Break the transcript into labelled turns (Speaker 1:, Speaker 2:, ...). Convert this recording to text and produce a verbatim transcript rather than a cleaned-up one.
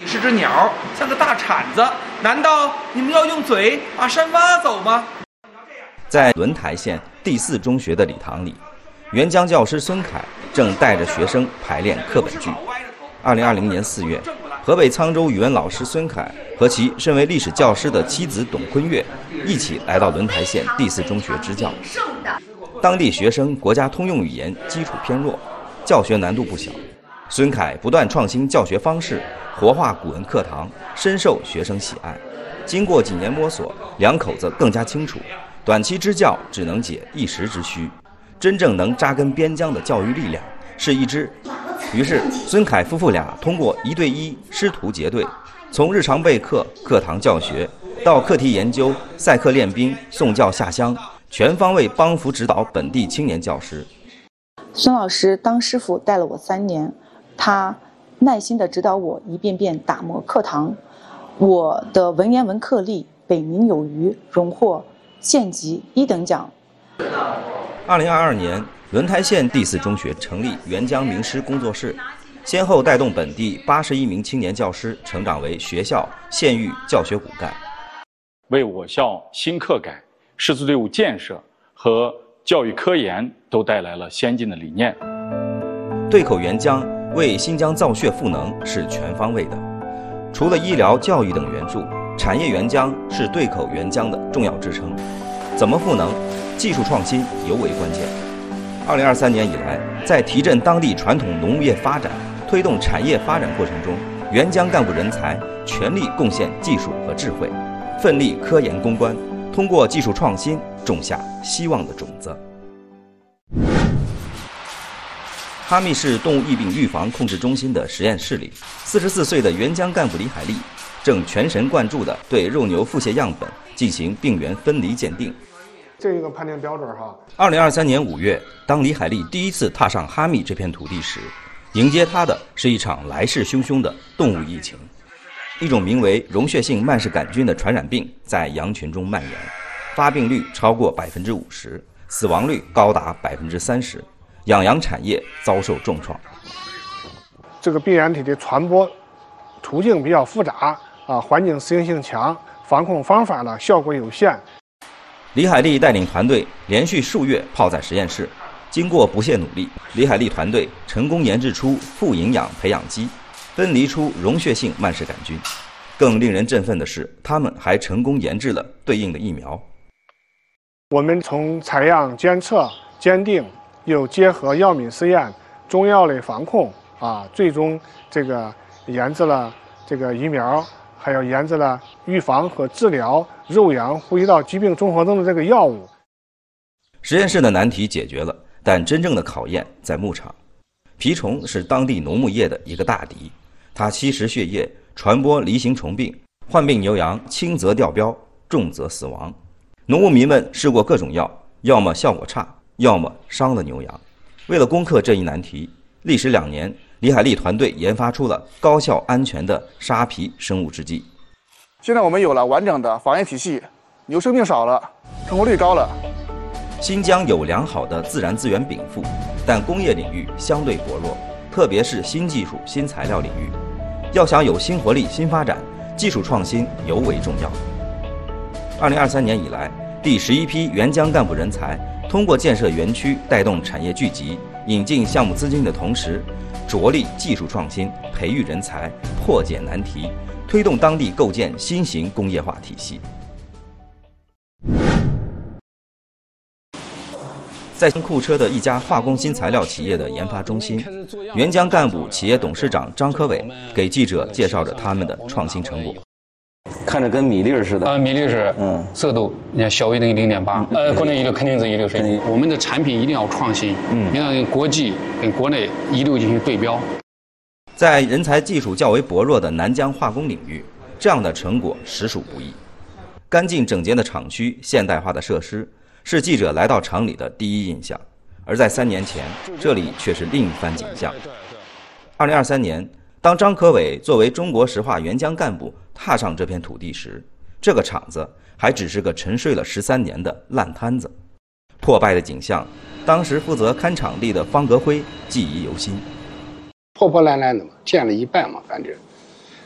Speaker 1: 是只鸟，像个大铲子。难道你们要用嘴把山挖走吗？
Speaker 2: 在轮台县第四中学的礼堂里，原江教师孙凯正带着学生排练课本剧。二零二零年四月，河北沧州语文老师孙凯和其身为历史教师的妻子董坤月一起来到轮台县第四中学支教。当地学生国家通用语言基础偏弱，教学难度不小。孙凯不断创新教学方式，活化古文课堂，深受学生喜爱。经过几年摸索，两口子更加清楚，短期支教只能解一时之需，真正能扎根边疆的教育力量是一支。于是孙凯夫妇俩通过一对一师徒结对，从日常备课、课堂教学到课题研究、赛课练兵、送教下乡，全方位帮扶指导本地青年教师。
Speaker 3: 孙老师当师傅带了我三年，他耐心地指导我一遍遍打磨课堂，我的文言文课例北冥有余，荣获县级一等奖。
Speaker 2: 二零二二年，轮台县第四中学成立原江名师工作室，先后带动本地八十一名青年教师成长为学校、县域教学骨干，
Speaker 4: 为我校新课改、师资队伍建设和教育科研都带来了先进的理念。
Speaker 2: 对口援疆为新疆造血赋能是全方位的，除了医疗、教育等援助，产业援疆是对口援疆的重要支撑。怎么赋能？技术创新尤为关键。二零二三年以来，在提振当地传统农业发展、推动产业发展过程中，援疆干部人才全力贡献技术和智慧，奋力科研攻关，通过技术创新种下希望的种子。哈密市动物疫病预防控制中心的实验室里，四十四岁的援疆干部李海丽正全神贯注地对肉牛腹泻样本进行病原分离鉴定。
Speaker 5: 这一个判定标准哈。
Speaker 2: 二零二三年五月，当李海丽第一次踏上哈密这片土地时，迎接她的是一场来势汹汹的动物疫情。一种名为溶血性慢氏杆菌的传染病在羊群中蔓延，发病率超过百分之五十，死亡率高达百分之三十，养羊产业遭受重创。
Speaker 5: 这个病原体的传播途径比较复杂啊，环境适应性强，防控方法呢效果有限。
Speaker 2: 李海丽带领团队连续数月泡在实验室，经过不懈努力，李海丽团队成功研制出富营养培养基，分离出溶血性慢氏杆菌。更令人振奋的是，他们还成功研制了对应的疫苗。
Speaker 5: 我们从采样、监测、鉴定，又结合药品试验、中药类防控啊，最终这个研制了这个疫苗，还有研制了预防和治疗肉羊呼吸道疾病综合征的这个药物。
Speaker 2: 实验室的难题解决了，但真正的考验在牧场。蜱虫是当地农牧业的一个大敌，它吸食血液，传播梨形虫病，患病牛羊轻则掉膘，重则死亡。农牧民们试过各种药，要么效果差，要么伤了牛羊。为了攻克这一难题，历时两年，李海丽团队研发出了高效安全的杀蜱生物制剂。
Speaker 6: 现在我们有了完整的防疫体系，牛生病少了，成活率高了。
Speaker 2: 新疆有良好的自然资源禀赋，但工业领域相对薄弱，特别是新技术、新材料领域。要想有新活力、新发展，技术创新尤为重要。二零二三年以来，第十一批援疆干部人才通过建设园区，带动产业聚集，引进项目资金的同时，着力技术创新，培育人才，破解难题，推动当地构建新型工业化体系。在库车的一家化工新材料企业的研发中心，援疆干部企业董事长张科伟给记者介绍着他们的创新成果。
Speaker 7: 看着跟米粒似的
Speaker 8: 啊，米粒是，嗯，色度你看小于等于零点八，呃，国内一流肯定是一流水平。我们的产品一定要创新，嗯，你让国际跟国内一流进行对标。
Speaker 2: 在人才技术较为薄弱的南疆化工领域，这样的成果实属不易。干净整洁的厂区、现代化的设施，是记者来到厂里的第一印象。而在三年前，这里却是另一番景象。二零二三年，当张科伟作为中国石化援疆干部踏上这片土地时，这个厂子还只是个沉睡了十三年的烂摊子。破败的景象，当时负责看场地的方格辉记忆犹新。
Speaker 9: 破破烂烂的嘛，建了一半嘛，反正